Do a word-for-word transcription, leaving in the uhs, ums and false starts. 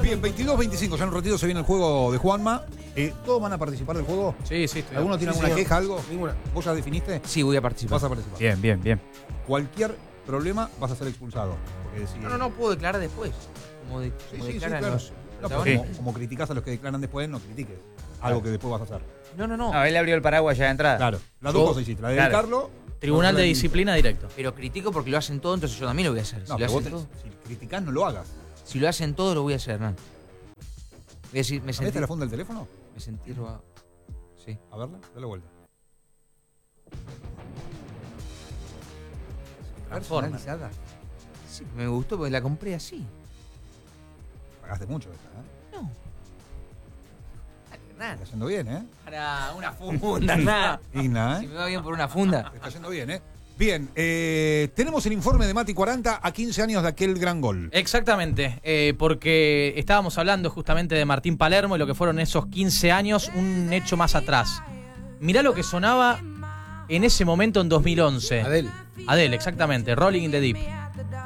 Bien, veintidós veinticinco, ya en un ratito se viene el juego de Juanma. Eh, ¿Todos van a participar del juego? Sí, sí. Estoy ¿Alguno tiene Sí, alguna señor. queja, algo? Ninguna. ¿Vos ya definiste? Sí, voy a participar. Vas a participar. Bien, bien, bien. Cualquier problema vas a ser expulsado. Porque si- No, no, no, puedo declarar después. Como, de, Sí, como sí, sí, declaran claro. los No, pero protagonistas. como, como criticás a los que declaran después, no critiques algo que después vas a hacer. No, no, no. No, él abrió el paraguas ya de entrada. Claro, las Yo- dos cosas hiciste. La de claro. dedicarlo. Tribunal de disciplina directo. Pero critico porque lo hacen todo, entonces yo también lo voy a hacer. Si No, lo pero vos hacen te- todo, si criticás, no lo hagas. si lo hacen todo, lo voy a hacer, man. Voy a decir, me sentí. ¿Sabés la funda del teléfono? Me sentí robado. Sí. A verla, dale vuelta. Transforma. Personalizada. Sí, me gustó porque la compré así. Pagaste mucho esta, ¿eh? No. Nada. Está yendo bien, ¿eh? Para una funda, nada. Igna, Si ¿eh? me va bien por una funda. Te está yendo bien, ¿eh? Bien, eh, tenemos el informe de Mati cuarenta a quince años de aquel gran gol. Exactamente, eh, porque estábamos hablando justamente de Martín Palermo y lo que fueron esos quince años, un hecho más atrás. Mirá lo que sonaba en ese momento en dos mil once. Adele. Adele, exactamente, Rolling in the Deep.